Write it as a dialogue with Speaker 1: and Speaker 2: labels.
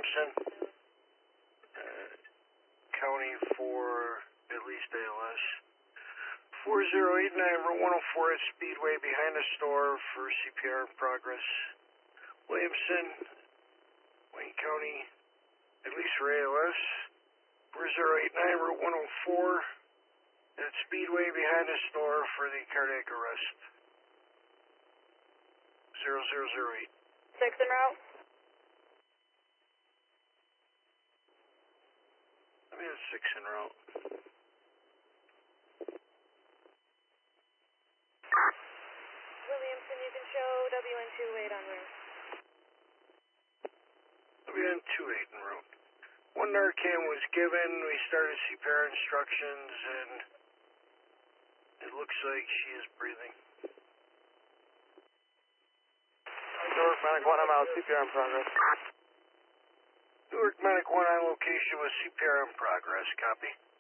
Speaker 1: Williamson. County for at least ALS. 4089, Route 104 at Speedway behind the store for CPR in progress. Williamson, Wayne County, at least for ALS. 4089, Route 104 at Speedway behind the store for the cardiac arrest. 0008.
Speaker 2: 6 en route.
Speaker 1: I mean, it's 6 en route.
Speaker 2: Williamson, you can show WN28 en route.
Speaker 1: WN28 en route. One Narcan was given. We started CPR instructions, and it looks like she is breathing.
Speaker 3: Newark Medic 1, I'm out. CPR in progress.
Speaker 1: Newark Medic 1 on location with CPR in progress. Copy.